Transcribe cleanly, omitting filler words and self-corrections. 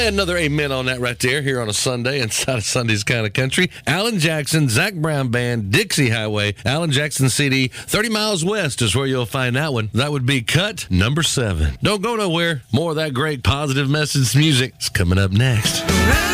play another amen on that right there here on a Sunday inside of Sunday's Kind of Country. Alan Jackson, Zach Brown Band, Dixie Highway, Alan Jackson CD, 30 Miles West is where you'll find that one. That would be cut number 7. Don't go nowhere. More of that great positive message music is coming up next.